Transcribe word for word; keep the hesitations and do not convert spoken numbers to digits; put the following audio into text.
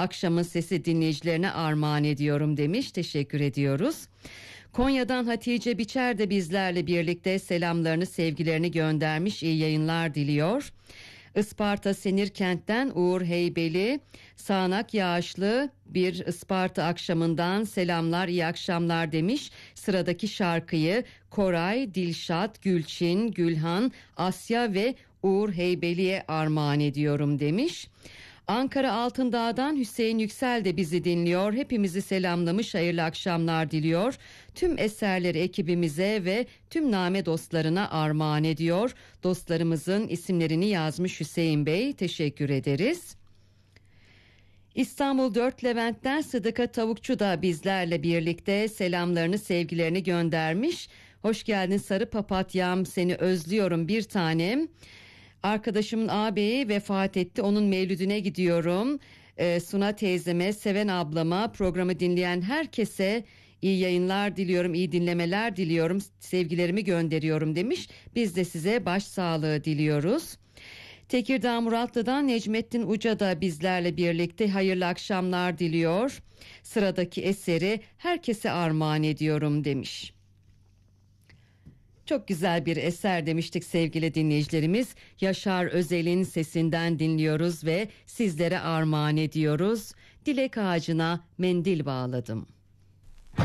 Akşamın Sesi dinleyicilerine armağan ediyorum demiş. Teşekkür ediyoruz. Konya'dan Hatice Biçer de bizlerle birlikte selamlarını, sevgilerini göndermiş. İyi yayınlar diliyor. Isparta Senirkent'ten Uğur Heybeli, sağanak yağışlı bir Isparta akşamından selamlar, iyi akşamlar demiş. Sıradaki şarkıyı Koray, Dilşat, Gülçin, Gülhan, Asya ve Uğur Heybeli'ye armağan ediyorum demiş. Ankara Altındağ'dan Hüseyin Yüksel de bizi dinliyor. Hepimizi selamlamış, hayırlı akşamlar diliyor. Tüm eserleri ekibimize ve tüm name dostlarına armağan ediyor. Dostlarımızın isimlerini yazmış Hüseyin Bey. Teşekkür ederiz. İstanbul dört Levent'ten Sıdıka Tavukçu da bizlerle birlikte selamlarını, sevgilerini göndermiş. Hoş geldin sarı papatyam, seni özlüyorum bir tanem. Arkadaşımın ağabeyi vefat etti, onun mevlüdüne gidiyorum. Ee, Suna teyzeme, Seven ablama, programı dinleyen herkese iyi yayınlar diliyorum, iyi dinlemeler diliyorum, sevgilerimi gönderiyorum demiş. Biz de size başsağlığı diliyoruz. Tekirdağ Muratlı'dan Necmettin Uca da bizlerle birlikte hayırlı akşamlar diliyor. Sıradaki eseri herkese armağan ediyorum demiş. Çok güzel bir eser demiştik sevgili dinleyicilerimiz. Yaşar Özel'in sesinden dinliyoruz ve sizlere armağan ediyoruz. Dilek ağacına mendil bağladım.